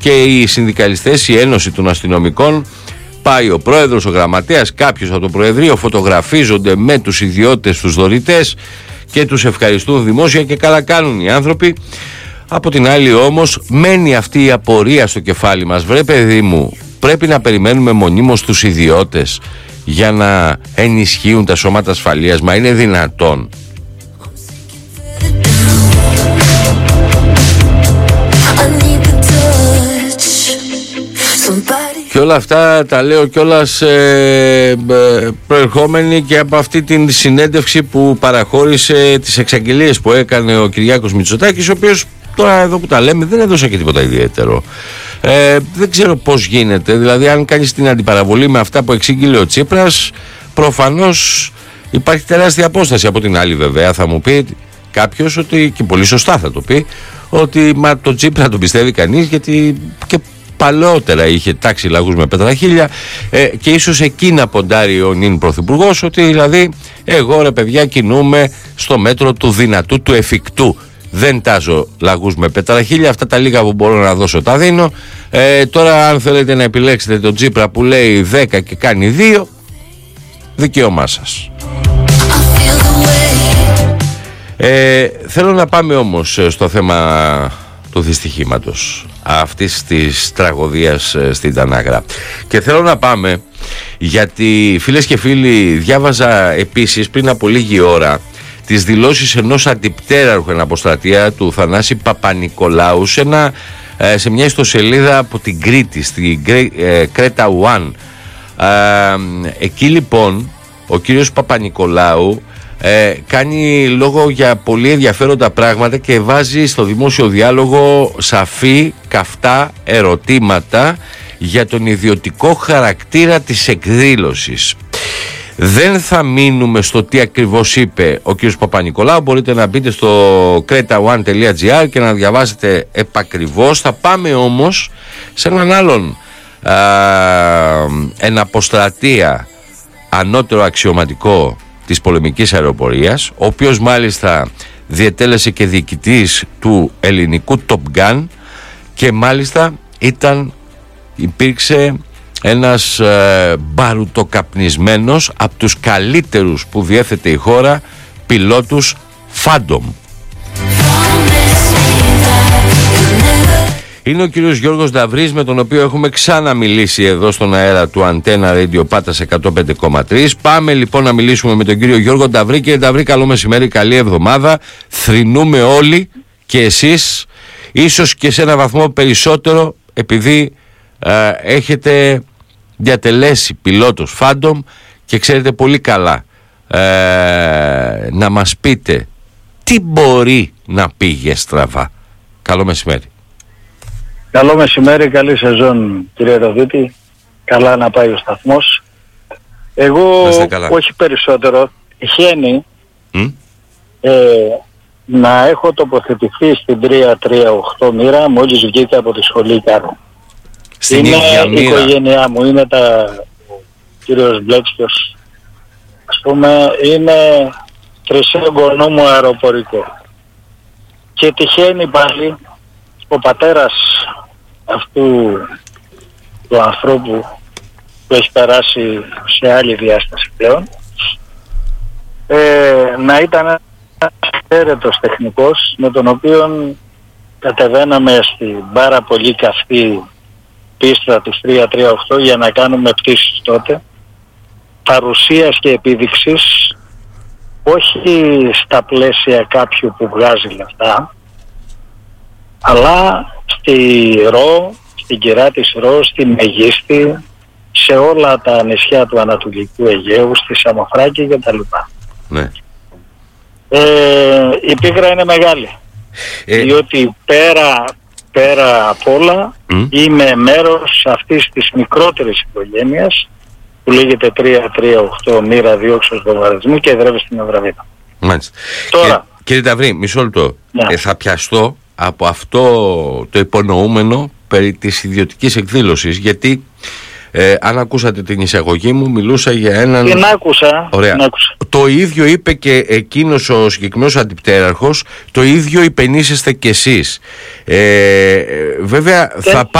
και οι συνδικαλιστές, η Ένωση των Αστυνομικών, πάει ο πρόεδρος, ο γραμματέας, κάποιος από το Προεδρείο, φωτογραφίζονται με τους ιδιώτες, τους δωρητές και τους ευχαριστούν δημόσια και καλά κάνουν οι άνθρωποι. Από την άλλη όμως μένει αυτή η απορία στο κεφάλι μας. Βρε παιδί μου, πρέπει να περιμένουμε μονίμως τους ιδιώτες για να ενισχύουν τα σώματα ασφαλείας? Μα είναι δυνατόν? Και όλα αυτά τα λέω κιόλας προερχόμενοι και από αυτή την συνέντευξη που παραχώρησε, τις εξαγγελίες που έκανε ο Κυριάκος Μητσοτάκης, ο οποίος τώρα εδώ που τα λέμε δεν έδωσε και τίποτα ιδιαίτερο. Δεν ξέρω πώς γίνεται, δηλαδή αν κάνεις την αντιπαραβολή με αυτά που εξήγηλε ο Τσίπρας, προφανώς υπάρχει τεράστια απόσταση. Από την άλλη βέβαια θα μου πει κάποιος, ότι, και πολύ σωστά θα το πει, ότι μα το Τσίπρα τον πιστεύει κανείς, γιατί και παλαιότερα είχε τάξει λαγούς με πετραχίλια, και ίσως εκεί να ποντάρει ο νυν πρωθυπουργός, ότι δηλαδή εγώ ρε παιδιά κινούμαι στο μέτρο του δυνατού, του εφικτού. Δεν τάζω λαγούς με πετραχίλια, αυτά τα λίγα που μπορώ να δώσω τα δίνω. Τώρα αν θέλετε να επιλέξετε τον Τσίπρα που λέει 10 και κάνει 2, δικαίωμά σας. Θέλω να πάμε όμως στο θέμα του δυστυχήματος, αυτής της τραγωδίας στην Τανάγρα, και θέλω να πάμε γιατί, φίλες και φίλοι, διάβαζα επίσης πριν από λίγη ώρα τις δηλώσεις ενός αντιπτέραρχου εν αποστρατεία, του Θανάση Παπανικολάου, σε μια ιστοσελίδα από την Κρήτη, στην Κρέτα One. Εκεί λοιπόν ο κύριος Παπανικολάου κάνει λόγο για πολύ ενδιαφέροντα πράγματα και βάζει στο δημόσιο διάλογο σαφή, καυτά ερωτήματα για τον ιδιωτικό χαρακτήρα της εκδήλωσης. Δεν θα μείνουμε στο τι ακριβώς είπε ο κύριος Παπανικολάου. Μπορείτε να μπείτε στο cretaone.gr και να διαβάσετε επακριβώς. Θα πάμε όμως σε έναν άλλον εναποστρατεία ανώτερο αξιωματικό της πολεμικής αεροπορίας, ο οποίος μάλιστα διετέλεσε και διοικητής του ελληνικού Top Gun, και μάλιστα υπήρξε ένας μπαρουτοκαπνισμένος, από τους καλύτερους που διέθετε η χώρα, πιλότους Phantom. Είναι ο κύριος Γιώργος Νταβρής, με τον οποίο έχουμε ξαναμιλήσει εδώ στον αέρα του Αντένα Radio Πάτας 105,3. Πάμε λοιπόν να μιλήσουμε με τον κύριο Γιώργο Νταβρή. Κύριε Νταβρή, καλό μεσημέρι, καλή εβδομάδα. Θρηνούμε όλοι, και εσείς, ίσως και σε ένα βαθμό περισσότερο, επειδή έχετε διατελέσει πιλότος Phantom και ξέρετε πολύ καλά να μας πείτε τι μπορεί να πήγε στραβά. Καλό μεσημέρι. Καλό μεσημέρι, καλή σεζόν κύριε Ροδίτη. Καλά να πάει ο σταθμός. Εγώ όχι περισσότερο, τυχαίνει να έχω τοποθετηθεί στην 338 μοίρα μόλις βγήκα από τη σχολή κάτω. Είναι η οικογένειά μου, είναι ο κύριος Μπλέτσκιος, ας πούμε, είναι τρισέγγονό μου αεροπορικό. Και τυχαίνει πάλι ο πατέρας αυτού του ανθρώπου που έχει περάσει σε άλλη διάσταση πλέον, να ήταν ένας έρετος τεχνικός, με τον οποίο κατεβαίναμε στην πάρα πολύ καυτή πίστα της 338 για να κάνουμε πτήσεις τότε, παρουσίας και επίδειξης, όχι στα πλαίσια κάποιου που βγάζει λεφτά, αλλά στη Ρο, στην κυρά της Ρο, στη Μεγίστη, σε όλα τα νησιά του Ανατολικού Αιγαίου, στη Σαμοθράκη κτλ. Ναι. Η πίκρα είναι μεγάλη, διότι πέρα απ' όλα είμαι μέρος αυτής της μικρότερης οικογένειας που λέγεται 338 μοίρα διώξεως βομβαρδισμού και εδρεύει στην Ευραμίδα. Μάλιστα. Τώρα, κύριε Νταβρή, μισό λεπτό. Ναι. Θα πιαστώ από αυτό το υπονοούμενο περί της ιδιωτικής εκδήλωσης, γιατί αν ακούσατε την εισαγωγή μου, μιλούσα για έναν... Την άκουσα. Ωραία. Το ίδιο είπε και εκείνος ο συγκεκριμένος αντιπτέραρχος, το ίδιο υπενήσεστε κι εσείς. Βέβαια θα